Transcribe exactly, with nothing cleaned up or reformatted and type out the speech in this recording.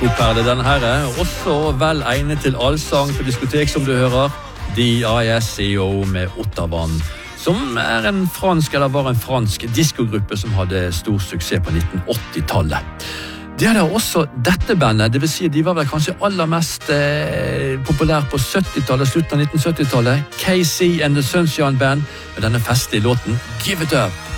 Perle, denne her er også vel egnet til allsang på diskotek, som du hører. D I S C O med Ottavan, som er en fransk, eller var en fransk diskogruppe som hadde stor suksess på nitten åtti-tallet. De hadde også dette bandet, det vil si de var vel kanskje aller mest eh, populær på syttitallet, slutten av nitten syttitallet. K C and the Sunshine Band med denne festlige låten Give It Up.